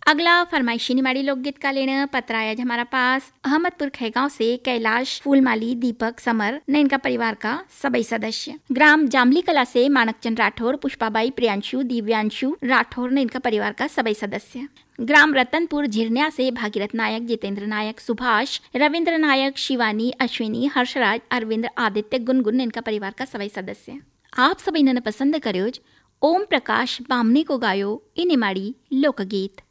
अगला फरमाइशी निमाड़ी लोकगीत का लेना पत्र आया है हमारा पास अहमदपुर खेगांव से कैलाश, फूलमाली, दीपक, समर ने इनका परिवार का सभी सदस्य। ग्राम जामली कला से माणकचंद राठौर, पुष्पाबाई, प्रियांशु, दिव्यांशु राठौर ने इनका परिवार का सभी सदस्य। ग्राम रतनपुर झिरनिया से भागीरथ नायक, जितेंद्र नायक, सुभाष, रविंद्र नायक, शिवानी, अश्विनी, हर्षराज, अरविंद, आदित्य, गुनगुन ने इनका परिवार का सभी सदस्य। आप सभी ने पसंद करो ओम प्रकाश बामनी को गायो इ निमाड़ी लोकगीत।